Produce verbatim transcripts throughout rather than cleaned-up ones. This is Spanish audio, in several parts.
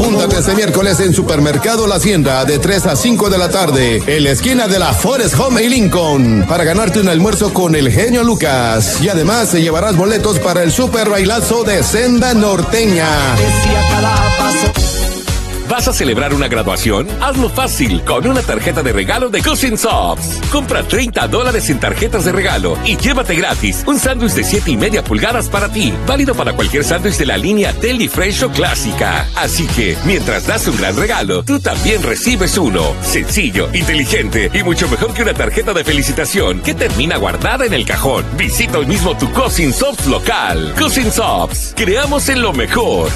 Apúntate este miércoles en Supermercado La Hacienda de tres a cinco de la tarde, en la esquina de la Forest Home y Lincoln, para ganarte un almuerzo con el genio Lucas. Y además te llevarás boletos para el super bailazo de Senda Norteña. ¿Vas a celebrar una graduación? Hazlo fácil con una tarjeta de regalo de Cousins Subs. Compra treinta dólares en tarjetas de regalo y llévate gratis un sándwich de siete y media pulgadas para ti. Válido para cualquier sándwich de la línea Deli Fresh o Clásica. Así que, mientras das un gran regalo, tú también recibes uno. Sencillo, inteligente y mucho mejor que una tarjeta de felicitación que termina guardada en el cajón. Visita hoy mismo tu Cousins Subs local. Cousins Subs. Creamos en lo mejor.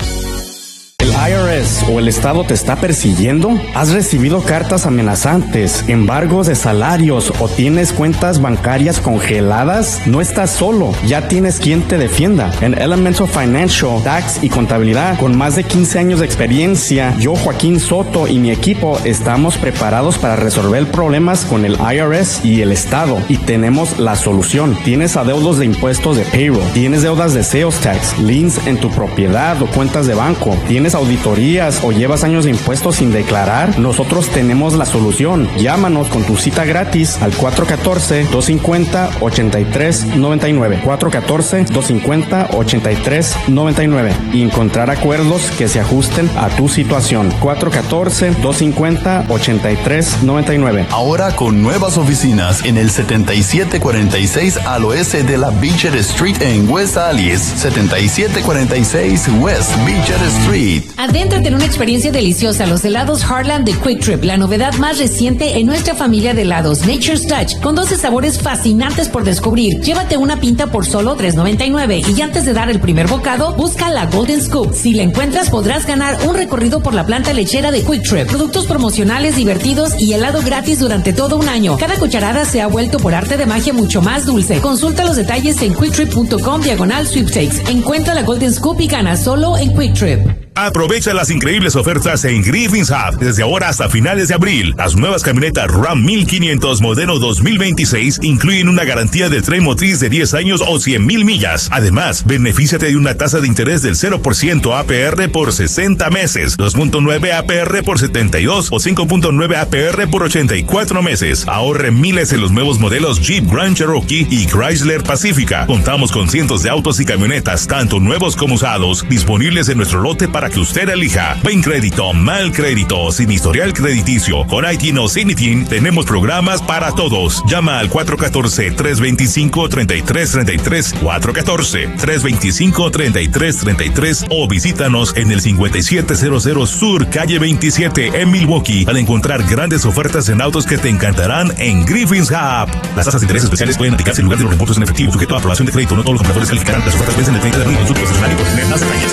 ¿El I R S o el Estado te está persiguiendo? ¿Has recibido cartas amenazantes, embargos de salarios o tienes cuentas bancarias congeladas? No estás solo, ya tienes quien te defienda. En Elemental Financial, Tax y Contabilidad, con más de quince años de experiencia, yo, Joaquín Soto y mi equipo estamos preparados para resolver problemas con el I R S y el Estado, y tenemos la solución. ¿Tienes adeudos de impuestos de payroll? ¿Tienes deudas de sales tax, liens en tu propiedad o cuentas de banco? ¿Tienes auditorías o llevas años de impuestos sin declarar? Nosotros tenemos la solución. Llámanos con tu cita gratis al cuatro uno cuatro, dos cinco cero, ocho tres nueve nueve, cuatro uno cuatro, dos cinco cero, ocho tres nueve nueve, y encontrar acuerdos que se ajusten a tu situación. cuatro uno cuatro, dos cinco cero, ocho tres nueve nueve. Ahora con nuevas oficinas en el setenta y siete cuarenta y seis al oeste de la Beecher Street en West Allis. setenta y siete cuarenta y seis West Beecher Street. Adéntrate en una experiencia deliciosa, los helados Heartland de Quick Trip, la novedad más reciente en nuestra familia de helados, Nature's Touch, con doce sabores fascinantes por descubrir. Llévate una pinta por solo tres noventa y nueve y antes de dar el primer bocado, busca la Golden Scoop. Si la encuentras, podrás ganar un recorrido por la planta lechera de Quick Trip, productos promocionales divertidos y helado gratis durante todo un año. Cada cucharada se ha vuelto por arte de magia mucho más dulce. Consulta los detalles en quicktrip punto com diagonal sweepstakes. Encuentra la Golden Scoop y gana solo en Quick Trip. Aprovecha las increíbles ofertas en Griffin's Hub desde ahora hasta finales de abril. Las nuevas camionetas Ram mil quinientos modelo dos mil veintiséis incluyen una garantía de tren motriz de diez años o cien mil millas. Además, benefíciate de una tasa de interés del cero por ciento A P R por sesenta meses, dos punto nueve A P R por setenta y dos o cinco punto nueve A P R por ochenta y cuatro meses. Ahorre miles en los nuevos modelos Jeep Grand Cherokee y Chrysler Pacifica. Contamos con cientos de autos y camionetas, tanto nuevos como usados, disponibles en nuestro lote para que usted elija. Buen crédito, mal crédito, sin historial crediticio. Con I T I N o Cinitin tenemos programas para todos. Llama al cuatro uno cuatro, tres dos cinco, tres tres tres tres, cuatro uno cuatro, tres dos cinco, tres tres tres tres o visítanos en el cincuenta y siete cero cero Sur, calle veintisiete en Milwaukee para encontrar grandes ofertas en autos que te encantarán en Griffin's Hub. Las tasas de interés especiales pueden aplicarse en lugar de los reembolsos en efectivo, sujeto a aprobación de crédito. No todos los compradores calificarán. Las ofertas vencen el treinta de abril. Consulte profesional y por tener más detalles.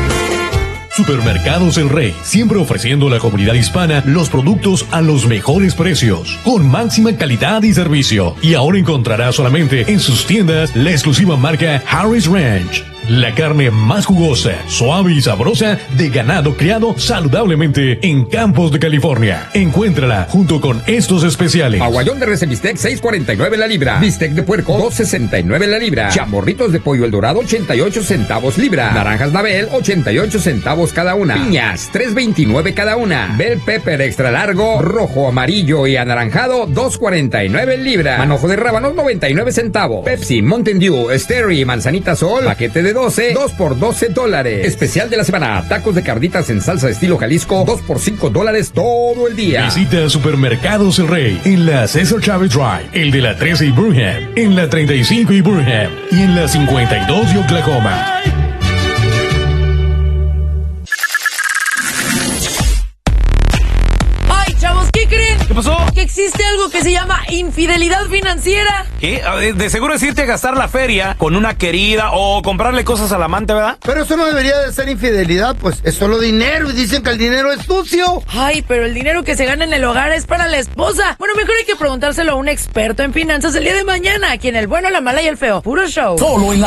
Supermercados El Rey, siempre ofreciendo a la comunidad hispana los productos a los mejores precios, con máxima calidad y servicio. Y ahora encontrará solamente en sus tiendas la exclusiva marca Harris Ranch. La carne más jugosa, suave y sabrosa de ganado criado saludablemente en Campos de California. Encuéntrala junto con estos especiales. Aguayón de res en bistec, seis cuarenta y nueve la libra. Bistec de puerco, dos sesenta y nueve la libra. Chamorritos de pollo El Dorado, ochenta y ocho centavos libra. Naranjas Nabel, ochenta y ocho centavos cada una. Piñas, tres veintinueve cada una. Bell Pepper extra largo, rojo, amarillo y anaranjado, dos cuarenta y nueve libra. Manojo de rábanos, noventa y nueve centavos. Pepsi, Mountain Dew, Steri y Manzanita Sol, paquete de doce, dos por doce dólares. Especial de la semana, tacos de carnitas en salsa estilo Jalisco, dos por cinco dólares todo el día. Visita Supermercados El Rey en la Cesar Chavez Drive, el de la trece y Burnham, en la treinta y cinco y Burnham y en la cincuenta y dos de Oklahoma. ¿Qué pasó? Que existe algo que se llama infidelidad financiera. ¿Qué? De seguro es irte a gastar la feria con una querida o comprarle cosas al amante, ¿verdad? Pero eso no debería de ser infidelidad, pues es solo dinero y dicen que el dinero es sucio. Ay, pero el dinero que se gana en el hogar es para la esposa. Bueno, mejor hay que preguntárselo a un experto en finanzas el día de mañana, aquí en El Bueno, la Mala y el Feo. Puro show. Solo en la